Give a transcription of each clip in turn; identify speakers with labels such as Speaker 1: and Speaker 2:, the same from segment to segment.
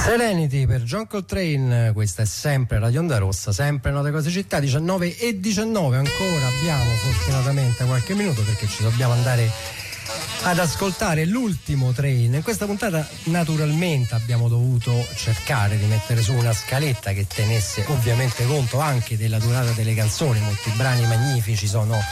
Speaker 1: Serenity per John Coltrane, questa è sempre Radio Onda Rossa, sempre Note Cose Città, 19:19, ancora abbiamo fortunatamente qualche minuto perché ci dobbiamo andare ad ascoltare l'ultimo Train. In questa puntata naturalmente abbiamo dovuto cercare di mettere su una scaletta che tenesse ovviamente conto anche della durata delle canzoni, molti brani magnifici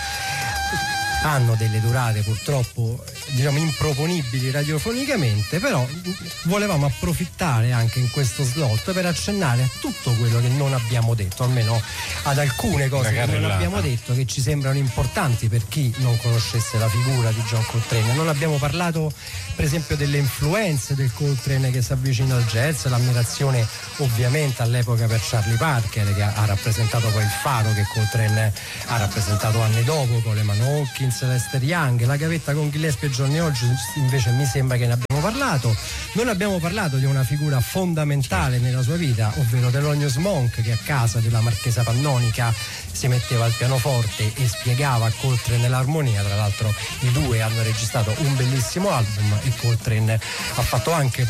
Speaker 1: hanno delle durate purtroppo improponibili radiofonicamente, però volevamo approfittare anche in questo slot per accennare a tutto quello che non abbiamo detto, almeno ad alcune cose che non abbiamo detto che ci sembrano importanti per chi non conoscesse la figura di John Coltrane. Non abbiamo parlato per esempio delle influenze del Coltrane che si avvicina al jazz, l'ammirazione ovviamente all'epoca per Charlie Parker, che ha rappresentato poi il faro che Coltrane ha rappresentato anni dopo, con Coleman Hawkins, Lester Young, la gavetta con Gillespie e Johnny Hodge invece mi sembra che ne abbiamo parlato. Non abbiamo parlato di una figura fondamentale nella sua vita, ovvero Thelonious Monk, che a casa della marchesa Pannonica si metteva al pianoforte e spiegava a Coltrane l'armonia. Tra l'altro i due hanno registrato un bellissimo album e Coltrane ha fatto anche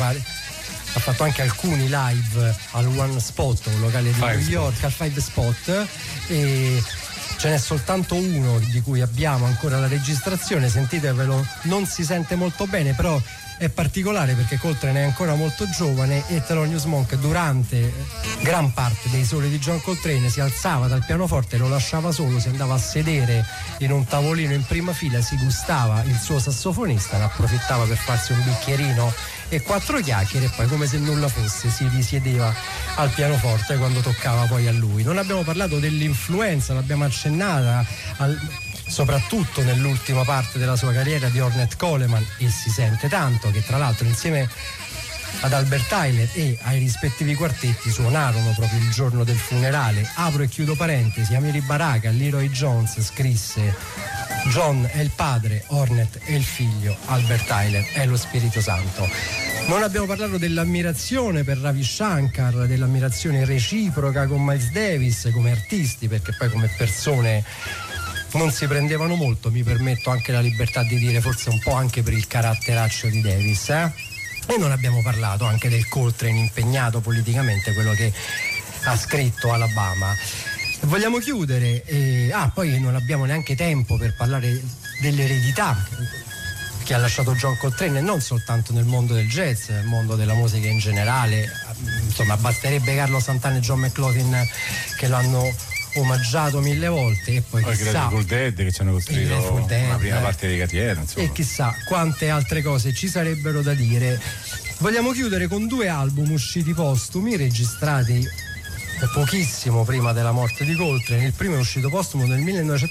Speaker 1: alcuni live al One Spot, un locale di New York, al Five Spot, e ce n'è soltanto uno di cui abbiamo ancora la registrazione, sentitevelo, non si sente molto bene, però è particolare perché Coltrane è ancora molto giovane e Thelonious Monk durante gran parte dei soli di John Coltrane si alzava dal pianoforte, lo lasciava solo, si andava a sedere in un tavolino in prima fila, si gustava il suo sassofonista, ne approfittava per farsi un bicchierino e 4 chiacchiere e poi, come se nulla fosse, si risiedeva al pianoforte quando toccava poi a lui. Non abbiamo parlato dell'influenza, l'abbiamo accennata soprattutto nell'ultima parte della sua carriera di Ornette Coleman, e si sente tanto, che tra l'altro insieme ad Albert Tyler e ai rispettivi quartetti suonarono proprio il giorno del funerale. Apro e chiudo parentesi, Amiri Baraka, Leroy Jones scrisse: John è il padre, Ornette è il figlio, Albert Tyler è lo Spirito Santo. Non abbiamo parlato dell'ammirazione per Ravi Shankar, dell'ammirazione reciproca con Miles Davis come artisti, perché poi come persone non si prendevano molto, mi permetto anche la libertà di dire, forse un po' anche per il caratteraccio di Davis, E non abbiamo parlato anche del Coltrane impegnato politicamente, quello che ha scritto Alabama. Vogliamo chiudere, poi non abbiamo neanche tempo per parlare dell'eredità che ha lasciato John Coltrane, non soltanto nel mondo del jazz, nel mondo della musica in generale. Insomma, basterebbe Carlo Santana e John McLaughlin che l'hanno omaggiato 1000 volte, e poi chissà
Speaker 2: Full Dead che ci hanno costruito una prima parte di carriera, insomma.
Speaker 1: E chissà quante altre cose ci sarebbero da dire. Vogliamo chiudere con 2 album usciti postumi, registrati pochissimo prima della morte di Coltrane. Il primo è uscito postumo nel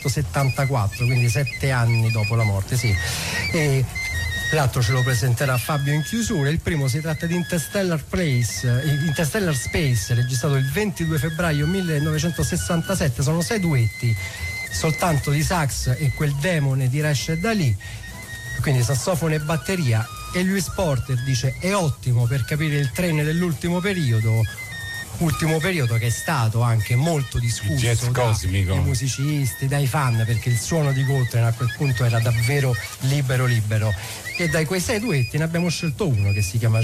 Speaker 1: 1974, quindi 7 anni dopo la morte, sì. E l'altro ce lo presenterà Fabio in chiusura. Il primo si tratta di Interstellar Space, registrato il 22 febbraio 1967. Sono 6 duetti, soltanto di sax e quel demone di Rashid Ali, quindi sassofono e batteria. E Lewis Porter dice: è ottimo per capire il Train dell'ultimo periodo che è stato anche molto discusso dai musicisti, dai fan, perché il suono di Coltrane a quel punto era davvero libero. E da quei 6 duetti ne abbiamo scelto uno che si chiama